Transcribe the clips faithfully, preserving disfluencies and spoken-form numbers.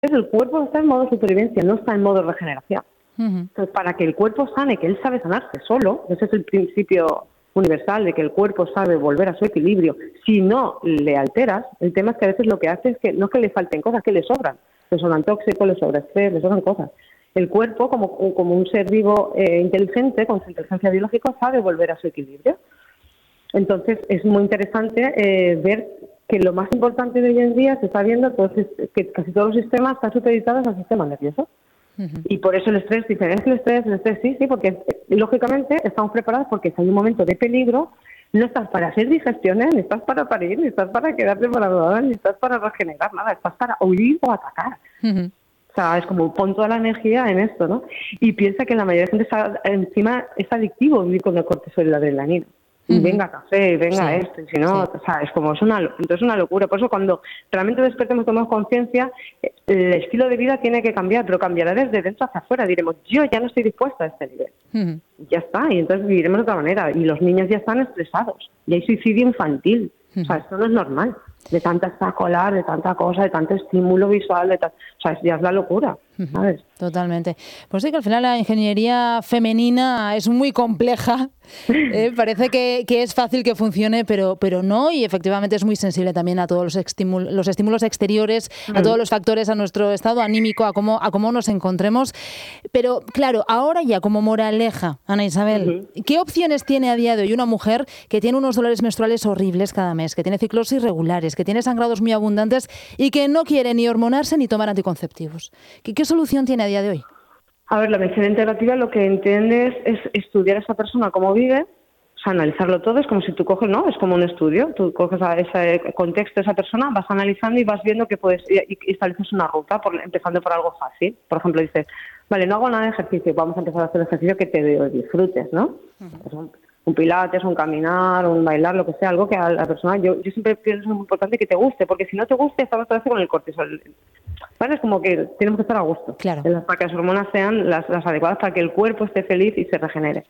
el cuerpo está en modo supervivencia, no está en modo regeneración. Uh-huh. Entonces, para que el cuerpo sane, que él sabe sanarse solo, ese es el principio universal de que el cuerpo sabe volver a su equilibrio, si no le alteras, el tema es que a veces lo que hace es que no es que le falten cosas, que le sobran, le sobran tóxicos, le sobra estrés, le sobran cosas. El cuerpo, como, como un ser vivo eh, inteligente, con su inteligencia biológica, sabe volver a su equilibrio. Entonces, es muy interesante eh, ver que lo más importante de hoy en día se está viendo entonces, que casi todos los sistemas están supeditados al sistema nervioso. Uh-huh. Y por eso el estrés, dicen, es el estrés, el estrés, sí, sí, porque lógicamente estamos preparados porque si hay un momento de peligro, no estás para hacer digestiones, ni estás para parir, ni estás para quedarte para nadar, ni estás para regenerar, nada, estás para huir o atacar. Uh-huh. O sea, es como pon toda la energía en esto, ¿no? Y piensa que la mayoría de gente está, encima es adictivo vivir con el cortisol y la adrenalina. Y venga café, venga sí, esto, y si no, sí. O sea, es como, es una, entonces es una locura. Por eso cuando realmente despertemos, tomemos conciencia, el estilo de vida tiene que cambiar, pero cambiará desde dentro hacia afuera. Diremos, yo ya no estoy dispuesta a este nivel. Uh-huh. Ya está, y entonces viviremos de otra manera. Y los niños ya están estresados, y hay suicidio infantil. Uh-huh. O sea, esto no es normal. De tanta escolar, de tanta cosa, de tanto estímulo visual, de ta... o sea, ya es la locura, ¿sabes? Totalmente. Pues sí, que al final la ingeniería femenina es muy compleja. Eh, parece que, que es fácil que funcione, pero, pero no, y efectivamente es muy sensible también a todos los estímulos, los estímulos exteriores, uh-huh. a todos los factores, a nuestro estado anímico, a cómo, a cómo nos encontremos. Pero claro, ahora ya como moraleja, Ana Isabel, uh-huh. ¿qué opciones tiene a día de hoy una mujer que tiene unos dolores menstruales horribles cada mes, que tiene ciclos irregulares, que tiene sangrados muy abundantes y que no quiere ni hormonarse ni tomar anticonceptivos? ¿Qué, qué solución tiene a día de hoy? A ver, la medicina integrativa lo que entiendes es estudiar a esa persona cómo vive, o sea, analizarlo todo, es como si tú coges, ¿no? Es como un estudio, tú coges a ese contexto de esa persona, vas analizando y vas viendo que puedes, y, y estableces una ruta, por, empezando por algo fácil. Por ejemplo, dices, vale, no hago nada de ejercicio, vamos a empezar a hacer ejercicio que te disfrutes, ¿no? Uh-huh. Pues un, un pilates, un caminar, un bailar, lo que sea, algo que a la persona, yo, yo siempre pienso que es muy importante que te guste, porque si no te gusta, estamos otra vez con el cortisol. ¿Vale? Es como que tenemos que estar a gusto. Claro. Para que las hormonas sean las, las adecuadas para que el cuerpo esté feliz y se regenere.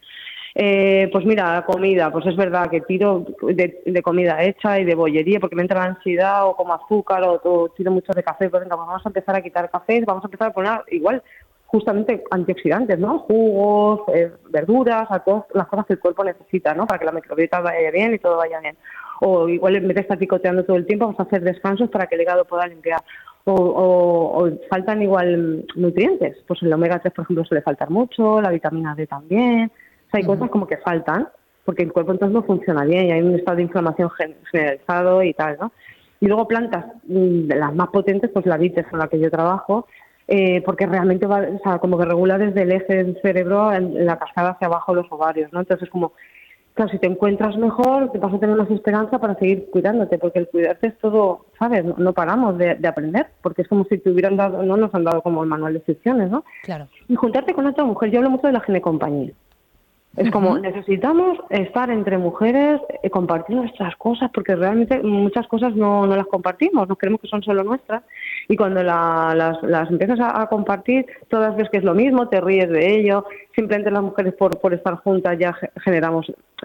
Eh, pues mira, la comida, pues es verdad que tiro de, de comida hecha y de bollería porque me entra la ansiedad o como azúcar o, o tiro mucho de café. Pues venga, pues vamos a empezar a quitar cafés, vamos a empezar a poner igual justamente antioxidantes, ¿no? Jugos, eh, verduras, a todas las cosas que el cuerpo necesita, ¿no? Para que la microbiota vaya bien y todo vaya bien. O igual en vez de estar picoteando todo el tiempo, vamos a hacer descansos para que el hígado pueda limpiar. O, o, o faltan igual nutrientes, pues el omega tres, por ejemplo, suele faltar mucho, la vitamina D también, o sea, hay uh-huh. cosas como que faltan, porque el cuerpo entonces no funciona bien y hay un estado de inflamación generalizado y tal, ¿no? Y luego plantas, de las más potentes, pues la vites con la que yo trabajo, eh, porque realmente va, o sea, como que regula desde el eje del cerebro en, en la cascada hacia abajo los ovarios, ¿no? Entonces como claro, si te encuentras mejor, te vas a tener más esperanza para seguir cuidándote, porque el cuidarte es todo, ¿sabes? No, no paramos de, de aprender, porque es como si te hubieran dado, no nos han dado como el manual de instrucciones, ¿no? Claro. Y juntarte con otra mujer, yo hablo mucho de la ginecompañía. Es uh-huh. como, necesitamos estar entre mujeres, eh, compartir nuestras cosas, porque realmente muchas cosas no, no las compartimos, no creemos que son solo nuestras, y cuando la, las, las empiezas a, a compartir, todas ves que es lo mismo, te ríes de ello, simplemente las mujeres por, por estar juntas ya generamos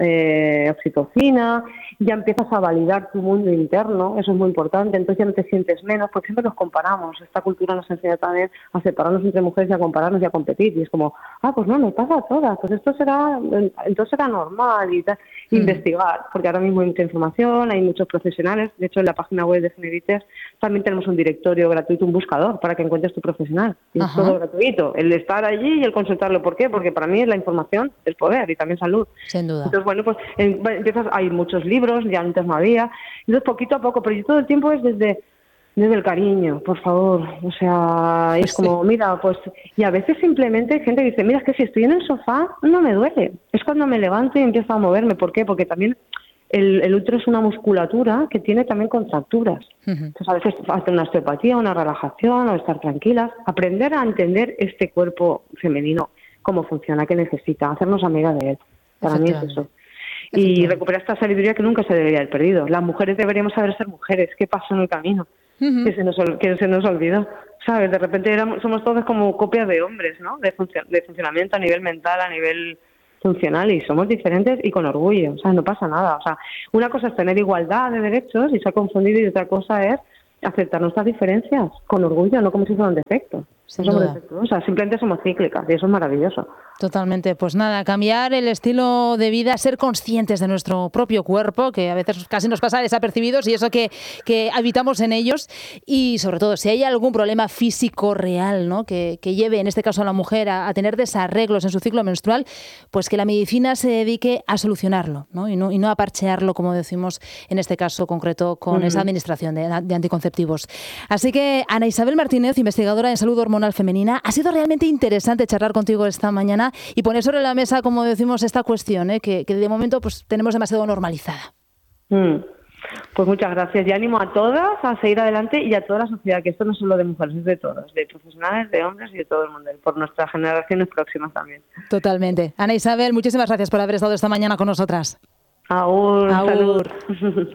eh, oxitocina, ya empiezas a validar tu mundo interno, eso es muy importante, entonces ya no te sientes menos, porque siempre nos comparamos, esta cultura nos enseña también a separarnos entre mujeres y a compararnos y a competir, y es como, ah, pues no, me pasa a todas, pues esto será, entonces será normal, y tal, mm. investigar, porque ahora mismo hay mucha información, hay muchos profesionales, de hecho en la página web de Generites también tenemos un directorio gratuito, un buscador para que encuentres tu profesional, y es todo gratuito, el estar allí y el consultarlo, ¿por qué? Porque para mí la información es poder y también salud. Sin duda. Entonces, bueno, pues empiezas, hay muchos libros, ya antes no había, entonces poquito a poco, pero yo todo el tiempo es desde, desde el cariño, por favor, o sea, es sí. como, mira, pues, y a veces simplemente hay gente que dice, mira, es que si estoy en el sofá no me duele, es cuando me levanto y empiezo a moverme, ¿por qué? Porque también el, el útero es una musculatura que tiene también contracturas, uh-huh. entonces a veces hace una osteopatía, una relajación, o estar tranquilas, aprender a entender este cuerpo femenino, cómo funciona, qué necesita, hacernos amiga de él. Para mí es eso. Y recuperar esta sabiduría que nunca se debería haber perdido. Las mujeres deberíamos saber ser mujeres. ¿Qué pasó en el camino? Uh-huh. Que se nos que se nos olvidó. ¿Sabes? De repente éramos, somos todos como copias de hombres, ¿no? De, func- de funcionamiento a nivel mental, a nivel funcional. Y somos diferentes y con orgullo. O sea, no pasa nada. O sea, una cosa es tener igualdad de derechos y se ha confundido, y otra cosa es aceptar nuestras diferencias con orgullo, no como si fueran defectos. Sin no somos duda. defectuosas, simplemente somos cíclicas y eso es maravilloso. Totalmente. Pues nada, cambiar el estilo de vida, ser conscientes de nuestro propio cuerpo, que a veces casi nos pasa desapercibidos y eso que, que habitamos en ellos. Y sobre todo, si hay algún problema físico real, ¿no? que, que lleve, en este caso a la mujer, a, a tener desarreglos en su ciclo menstrual, pues que la medicina se dedique a solucionarlo, ¿no? Y no, y no a parchearlo, como decimos en este caso concreto, con uh-huh. esa administración de, de anticonceptivos. Así que, Ana Isabel Martínez, investigadora en salud hormonal femenina, ha sido realmente interesante charlar contigo esta mañana y poner sobre la mesa, como decimos, esta cuestión, ¿eh? que, que de momento pues tenemos demasiado normalizada. Mm. Pues muchas gracias y ánimo a todas a seguir adelante y a toda la sociedad, que esto no es solo de mujeres, es de todos, de profesionales, de hombres y de todo el mundo, y por nuestras generaciones próximas también. Totalmente. Ana Isabel, muchísimas gracias por haber estado esta mañana con nosotras. Agur, Agur. salud.